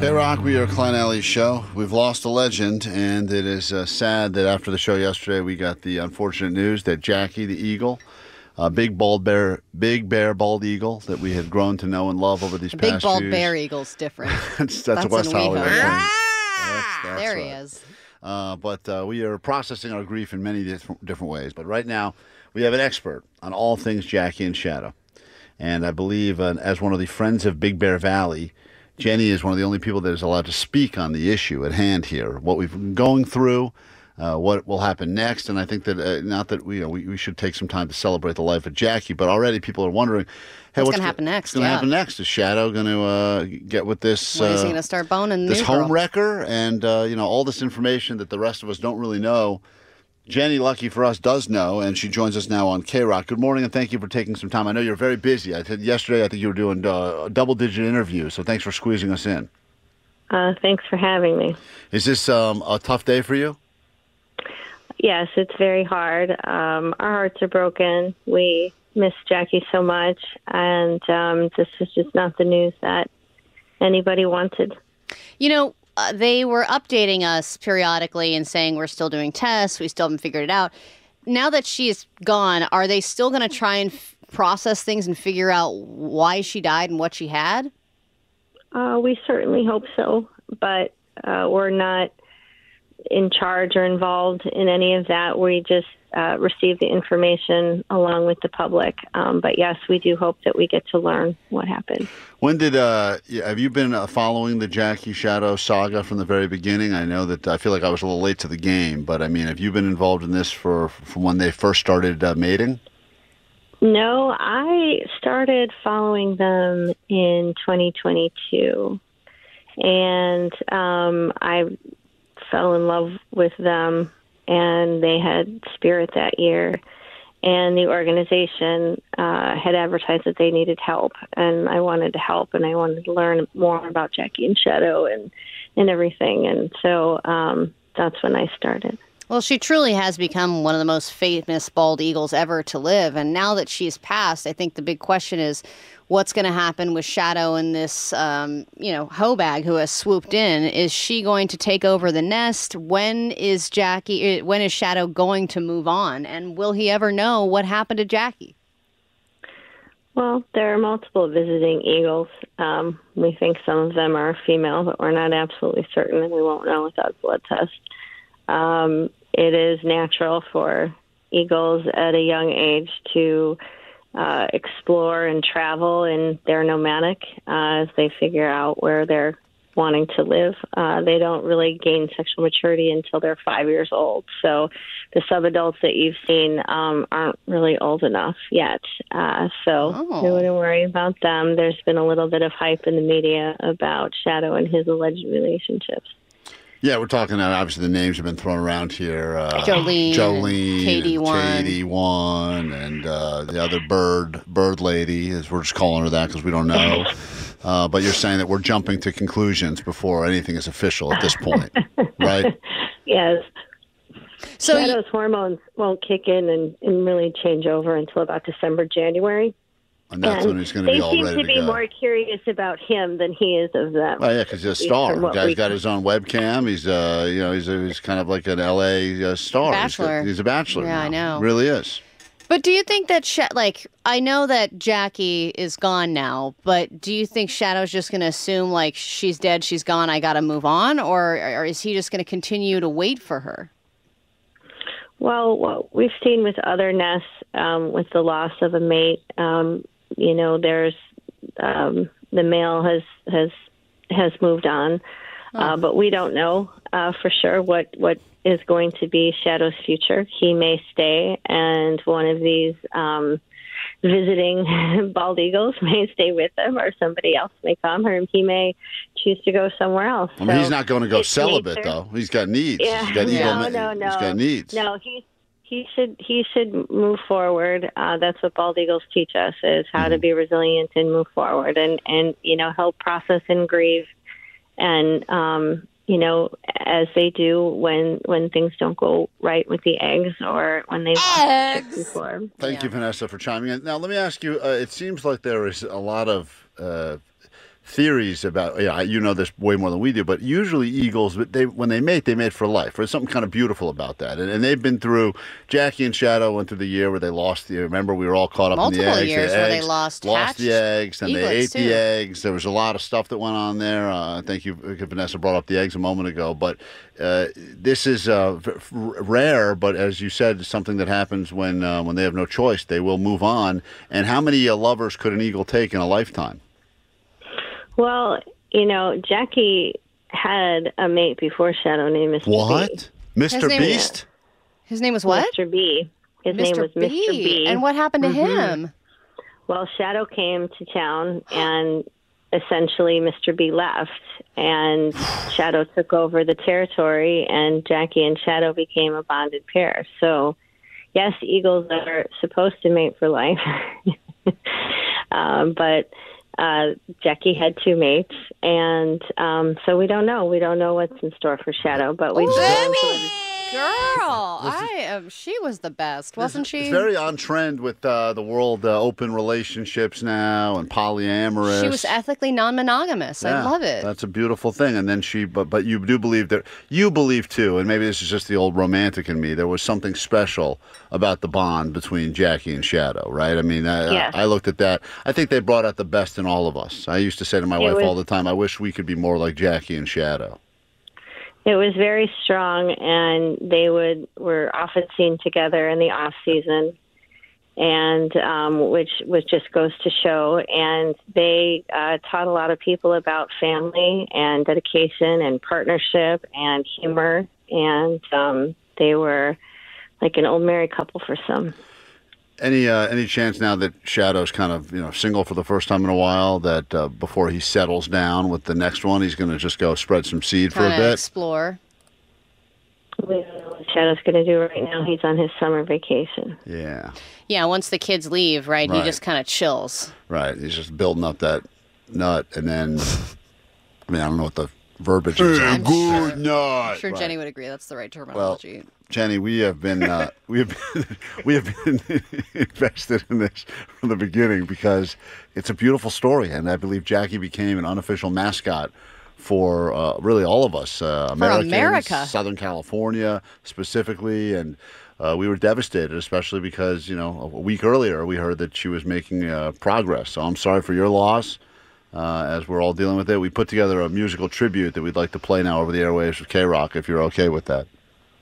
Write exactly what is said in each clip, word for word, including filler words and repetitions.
K-Rock, we are Klein Alley Show. We've lost a legend, and it is uh, sad that after the show yesterday, we got the unfortunate news that Jackie, the eagle, a uh, big bald bear, big bear bald eagle that we had grown to know and love over these a past big bald years. bear eagle's different. that's, that's, that's a West Hollywood thing. That's, that's there right. he is. Uh, but uh, we are processing our grief in many different, different ways. But right now, we have an expert on all things Jackie and Shadow. And I believe, uh, as one of the friends of Big Bear Valley, Jenny is one of the only people that is allowed to speak on the issue at hand here, what we've been going through, uh, what will happen next. And I think that, uh, not that we, you know, we we should take some time to celebrate the life of Jackie, but already people are wondering, hey, what's, what's going to happen next? What's going to yeah. happen next? Is Shadow going to uh, get with this? When uh, is he going to start boning this new home girl? wrecker? And, uh, you know, all this information that the rest of us don't really know. Jenny, lucky for us, does know, and she joins us now on K-Rock. Good morning, and thank you for taking some time. I know you're very busy. I said yesterday I think you were doing uh, a double-digit interview, so thanks for squeezing us in. Uh, thanks for having me. Is this um, a tough day for you? Yes, it's very hard. Um, our hearts are broken. We miss Jackie so much, and um, this is just not the news that anybody wanted. You know, uh, they were updating us periodically and saying we're still doing tests, we still haven't figured it out. Now that she's gone, are they still going to try and f- process things and figure out why she died and what she had? Uh, we certainly hope so, but uh, we're not in charge or involved in any of that. We just uh, receive the information along with the public. Um, but yes, we do hope that we get to learn what happened. When did, uh, have you been uh, following the Jackie Shadow saga from the very beginning? I know that I feel like I was a little late to the game, but I mean, have you been involved in this for from when they first started uh, mating? No, I started following them in twenty twenty-two, and um, I fell in love with them, and they had Spirit that year, and the organization uh, had advertised that they needed help, and I wanted to help, and I wanted to learn more about Jackie and Shadow and, and everything, and so um, that's when I started. Well, she truly has become one of the most famous bald eagles ever to live. And now that she's passed, I think the big question is what's going to happen with Shadow and this, um, you know, Hobag who has swooped in. Is she going to take over the nest? When is Jackie, when is Shadow going to move on? And will he ever know what happened to Jackie? Well, there are multiple visiting eagles. Um, we think some of them are female, but we're not absolutely certain, and we won't know without a blood test. Um, It is natural for eagles at a young age to uh, explore and travel, and they're nomadic uh, as they figure out where they're wanting to live. Uh, they don't really gain sexual maturity until they're five years old. So the subadults that you've seen um, aren't really old enough yet. Uh, so Oh. I wouldn't worry about them. There's been a little bit of hype in the media about Shadow and his alleged relationships. Yeah, we're talking about, obviously, the names have been thrown around here. Uh, Jolene, Jolene, K D one. K D one, and uh, the other bird, bird lady, as we're just calling her that because we don't know. Uh, but you're saying that we're jumping to conclusions before anything is official at this point, right? Yes. So y- Shadow's hormones won't kick in and, and really change over until about December, January. And that's and when he's going to they be all seem ready to to be go. more curious about him than he is of them. Oh yeah, because he's a At least star. from The what guy's we- got his own webcam. He's, uh, you know, he's, he's kind of like an L A uh, star. He's got- Bachelor. He's, a bachelor. Yeah, I now. know. Really is. But do you think that, Sha- like, I know that Jackie is gone now, but do you think Shadow's just going to assume, like, she's dead, she's gone, I got to move on? Or, or is he just going to continue to wait for her? Well, what we've seen with other nests, um, with the loss of a mate, um, you know, there's um, the male has has has moved on, uh, but we don't know uh, for sure what what is going to be Shadow's future. He may stay, and one of these um, visiting bald eagles may stay with him, or somebody else may come, or he may choose to go somewhere else. I mean, he's So not going to go it's celibate, nature. though. He's got needs. Yeah, He's got no, eagle. no, no, He's got needs. No, he he should he should move forward. Uh, that's what bald eagles teach us: is how Mm-hmm. to be resilient and move forward, and and you know help process and grieve, and um, you know as they do when when things don't go right with the eggs or when they've Eggs! before. Thank Yeah. you, Vanessa, for chiming in. Now, let me ask you, uh, it seems like there is a lot of uh, theories about, yeah, you know this way more than we do, but usually eagles, they when they mate, they mate for life. There's something kind of beautiful about that. And, and they've been through, Jackie and Shadow went through the year where they lost the, remember we were all caught up Multiple in the eggs. years the where eggs, they lost Lost the eggs, and they ate eaglets, the too. eggs. There was a lot of stuff that went on there. Uh, I think you, Vanessa brought up the eggs a moment ago, but uh, this is uh, v- rare, but as you said, something that happens when, uh, when they have no choice. They will move on. And how many uh, lovers could an eagle take in a lifetime? Well, you know, Jackie had a mate before Shadow named Mister What? B. Mister name- Beast? His name was what? Mister B. His name was Mister B. And what happened to Mhm. him? Well, Shadow came to town, and essentially Mister B left, and Shadow took over the territory, and Jackie and Shadow became a bonded pair. So, yes, eagles are supposed to mate for life, um, but uh, Jackie had two mates, and um, so we don't know. We don't know what's in store for Shadow, but we. Girl, I am. She was the best, wasn't she? It's very on trend with uh, the world uh, open relationships now and polyamorous. She was ethically non-monogamous. I Yeah, love it. That's a beautiful thing. And then she, but but you do believe that you believe too, and maybe this is just the old romantic in me. There was something special about the bond between Jackie and Shadow, right? I mean, I, Yes. I, I looked at that. I think they brought out the best in all of us. I used to say to my It wife was- all the time, "I wish we could be more like Jackie and Shadow." It was very strong, and they would were often seen together in the off season, and um, which which just goes to show. And they uh, taught a lot of people about family and dedication and partnership and humor. And um, they were like an old married couple for some. Any uh, any chance now that Shadow's kind of, you know, single for the first time in a while, that uh, before he settles down with the next one, he's going to just go spread some seed for a Kind of bit? explore. We don't know what Shadow's going to do right now. He's on his summer vacation. Yeah, Yeah, once the kids leave, right, he Right. just kind of chills. right. He's just building up that nut, and then, I mean, I don't know what the verbiage is. I'm Good sure- nut. I'm sure Right. Jenny would agree that's the right terminology. Jenny, we have been uh, we have been, we have been invested in this from the beginning because it's a beautiful story, and I believe Jackie became an unofficial mascot for uh, really all of us, uh, Americans, America. Southern California specifically, and uh, we were devastated, especially because, you know, a week earlier we heard that she was making uh, progress. So I'm sorry for your loss. Uh, as we're all dealing with it, we put together a musical tribute that we'd like to play now over the airwaves with K-Rock, if you're okay with that.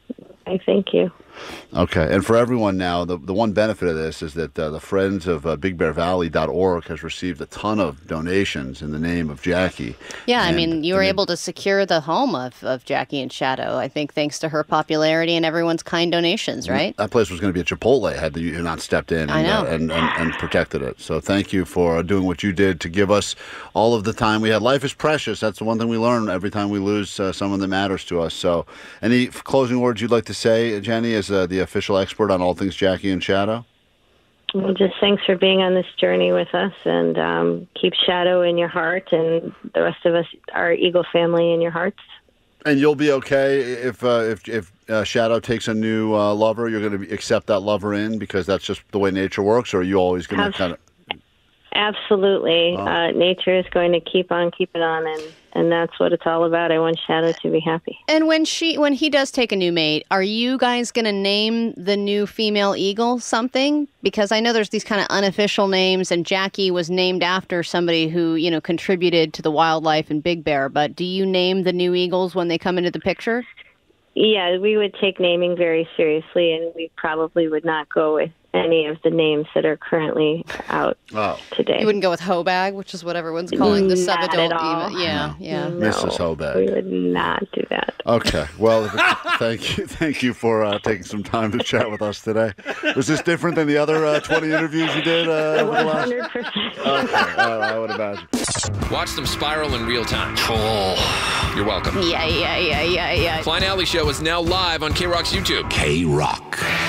I thank you. Okay, and for everyone now, the the one benefit of this is that uh, the Friends of uh, Big Bear Valley dot org has received a ton of donations in the name of Jackie. Yeah, I And- mean, you were and it- able to secure the home of, of Jackie and Shadow, I think, thanks to her popularity and everyone's kind donations, right? That place was going to be a Chipotle had you not stepped in and, I know. Uh, and, and, and protected it. So thank you for doing what you did to give us all of the time we had. Life is precious. That's the one thing we learn every time we lose uh, someone that matters to us. So any f- closing words you'd like to say, Jenny, as uh, the official expert on all things Jackie and Shadow? Well, just thanks for being on this journey with us, and um, keep Shadow in your heart, and the rest of us, our Eagle family, in your hearts. And you'll be okay if uh, if if uh, Shadow takes a new uh, lover. You're going to accept that lover in because that's just the way nature works. Or are you always going to Abs- kind of? Absolutely. Oh. Uh, nature is going to keep on keeping on, and, and that's what it's all about. I want Shadow to be happy. And when she, when he does take a new mate, are you guys going to name the new female eagle something? Because I know there's these kind of unofficial names, and Jackie was named after somebody who, you know, contributed to the wildlife in Big Bear. But do you name the new eagles when they come into the picture? Yeah, we would take naming very seriously, and we probably would not go with any of the names that are currently out Oh, today. You wouldn't go with Hobag, which is what everyone's calling the Not sub-adult. at all. emo- Yeah, yeah. No, Missus Hobag. we would not do that. okay. Well, if it- thank you, thank you for uh, taking some time to chat with us today. Was this different than the other uh, twenty interviews you did? Uh, over the last... one hundred percent. Okay, uh, I would imagine. Watch them spiral in real time. Oh, you're welcome. Yeah, yeah, yeah, yeah, yeah. Klein Alley Show is now live on K-Rock's YouTube. K-Rock.